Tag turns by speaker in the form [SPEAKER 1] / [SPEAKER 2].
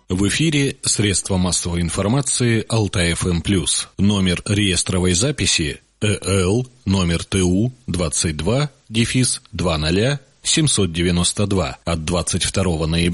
[SPEAKER 1] В эфире средства массовой информации Алтай-ФМ+. Номер реестровой записи ЭЛ номер ТУ 22-20-792 от 22 ноября